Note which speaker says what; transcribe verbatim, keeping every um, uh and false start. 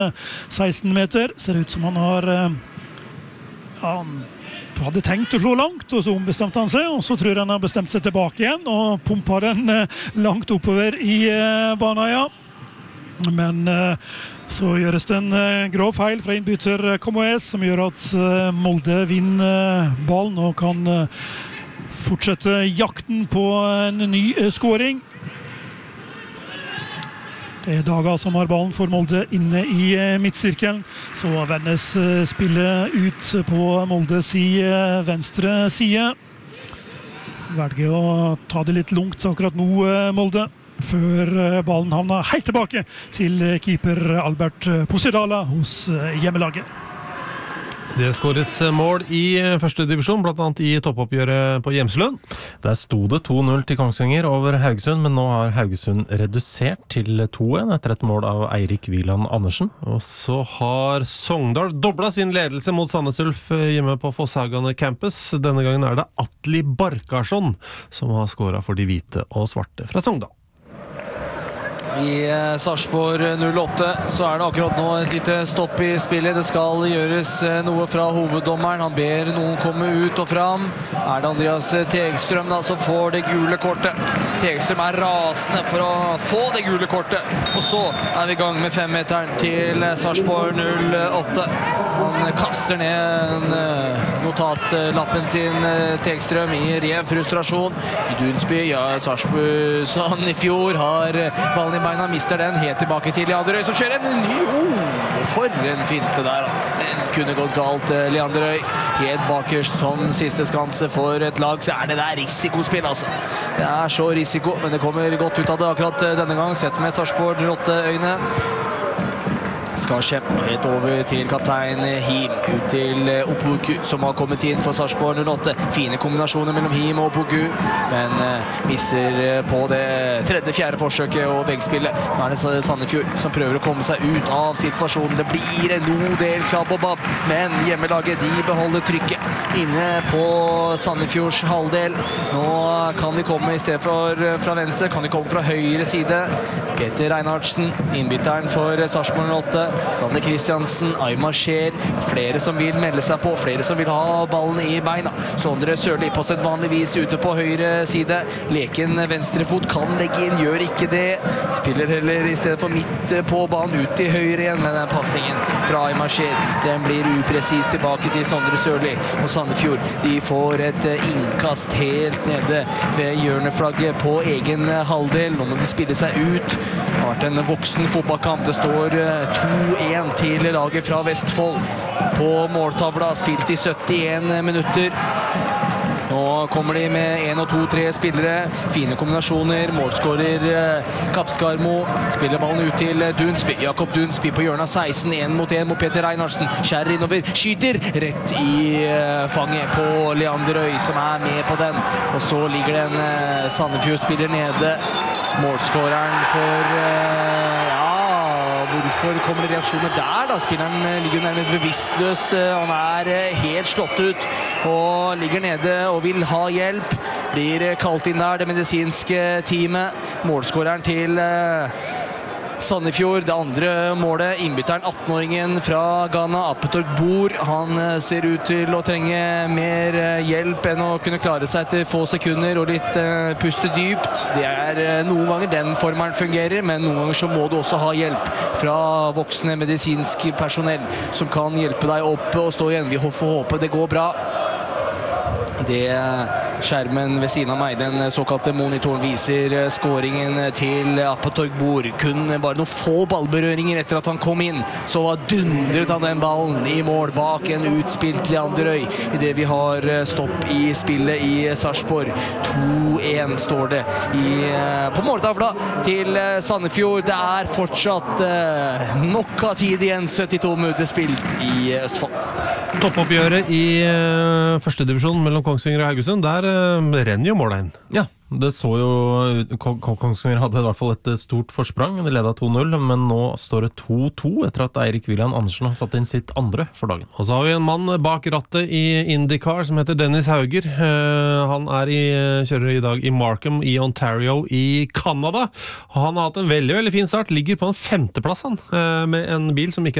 Speaker 1: seksten meter. Ser ut som han har ja, han hadde tenkt å slå langt, og så ombestemte han seg, og så tror jeg han har bestemt seg tilbake igjen, og pumper den langt oppover i banen, ja. Men så gjøres det en grov feil fra innbytter Comoes, som gjør at Molde vinner ballen og kan fortsette jakten på en ny scoring. Det er Daga som har ballen for Molde inne i midtsirkelen. Så vendes spillet ut på Moldes i venstre side. Velger å ta det litt lungt akkurat nå, Molde, før ballen havner helt tilbake til keeper Albert Posidala hos hjemmelaget.
Speaker 2: Det skåres mål i første divisjon, blant annet i toppoppgjøret på Hjemselund. Der sto det to null til Kongsvinger over Haugesund, men nå har Haugesund redusert til to en etter et mål av Eirik Wieland Andersen. Og så har Sogndal doblet sin ledelse mot Sandnes Ulf hjemme på Fosshagane campus. Denne gangen er det Atli Barkarsson som har skåret for de hvite og svarte fra Sogndal.
Speaker 3: I Sarpsborg null åtte så er det akkurat nå et lite stopp i spillet. Det skal gjøres noe fra hoveddommeren. Han ber noen komme ut og fram. Er det Andreas Tegstrøm da som får det gule kortet? Tegstrøm er rasende for å få det gule kortet. Og så er vi i gang med femmeteren til Sarpsborg null åtte. Han kaster ned notatlappen sin, Tegstrøm, i ren frustrasjon. I Dunsby, ja, Sarpsborg sånn i fjor har ballen i beina, mister den, helt tilbake til Leanderøy, som kjører en ny, oh, for en finte der. Den kunne gått galt, Leanderøy. Helt bakerst som siste skanse for et lag, så er det der risikospill, altså. Det er så risiko, men det kommer godt ut av det akkurat denne gang, sett med Sarpsborg null åtte øyne. Skal kjempe helt over til kaptein Him, ut til Opoku, som har kommet inn for Sarpsborg null åtte. Fine kombinasjoner mellom Him og Opoku, men uh, misser på det tredje, fjerde forsøket og veggspillet. Nå er det Sandefjord som prøver å komme seg ut av situasjonen. Det blir en god del klabb og babb, men hjemmelaget, de beholder trykket inne på Sandefjords halvdel. Nå kan de komme i stedet for fra venstre, kan de komme fra høyre side. Peter Reinhardsen, innbytteren for Sarpsborg null åtte. Sander Kristiansen, Aymar Skjer, flere som vil melde seg på, flere som vil ha ballen i beina. Sondre Sørli på sitt vanligvis ute på høyre side. Leken venstrefot kan legge inn, gjør ikke det. Spiller heller i stedet for midt på banen ut til høyre igjen, med den passningen fra Aymar Skjer. Den blir upresis tilbake til Sondre Sørli. Og Sandefjord, de får et innkast helt nede ved hjørneflagget på egen halvdel. Nå må de spille seg ut. Det har vært en voksen fotballkamp. Det står to en til laget fra Vestfold på måltavla, spilt i syttien minutter. Nå kommer de med en og to, tre spillere. Fine kombinasjoner. Målskårer Kapskarmo. Spiller ballen ut til Dunsby. Jakob Dunsby på hjørnet seksten, en mot en mot Peter Reinhardsen. Skjærer innover, skyter rett i fanget på Leanderøy, som er med på den. Og så ligger det en Sandefjord-spiller nede. Målskåreren for ja, hvorfor kommer det reaksjoner der da? Spilleren ligger nærmest bevisstløs, han er helt slått ut og ligger nede og vil ha hjelp. Blir kalt inn der, det medisinske teamet. Målskåreren til Sandefjord, det andre målet, innbytteren atten-åringen fra Ghana, Apetorg Bor. Han ser ut til å trenge mer hjelp enn å kunne klare seg etter få sekunder og litt uh, puste dypt. Det er uh, noen ganger den formelen fungerer, men noen ganger så må du også ha hjelp fra voksne medisinsk personell som kan hjelpe deg opp og stå igjen. Vi får håpe det går bra. Det skjermen ved siden av meg, den såkalte monitoren, viser skåringen til Apetorg Bor. Kun bare noen få ballberøringer etter at han kom inn, så var dundret han den ballen i mål bak en utspilt Leanderøy. I det vi har stopp i spillet i Sarpsborg. to en står det i, på måltavla til Sandefjord. Det er fortsatt uh, nok av tid igjen, syttito minutter spilt i Østfold.
Speaker 2: Toppoppgjøret i uh, første divisjon mellom Kongsvinger og Haugesund, der eh, renner jo målet inn.
Speaker 4: Ja.
Speaker 2: Det så jo Kongsvinger hadde i hvert fall et stort forsprang. De ledet to null, men nå står det to to etter at Eirik William Andersen har satt inn sitt andre for dagen. Og så har vi en mann bak rattet i IndyCar som heter Dennis Hauger. Han er i, kjører i dag i Markham i Ontario i Canada. Han har hatt en veldig, veldig fin start. Ligger på en femteplass han, med en bil som ikke